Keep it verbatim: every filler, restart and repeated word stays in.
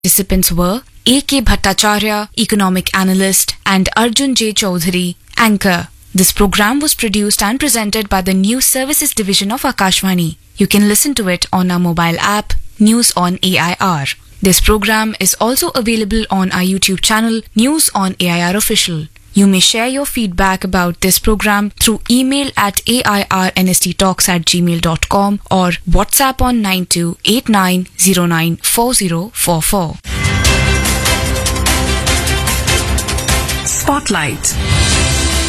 Participants were A K Bhattacharya, Economic Analyst, and Arjun J. Chaudhary, Anchor. This program was produced and presented by the News Services Division of Akashvani. You can listen to it on our mobile app, News on A I R. This program is also available on our YouTube channel, News on A I R Official. You may share your feedback about this program through email at a i r n s t talks at gmail dot com or WhatsApp on nine two eight nine zero nine four zero four four. Spotlight.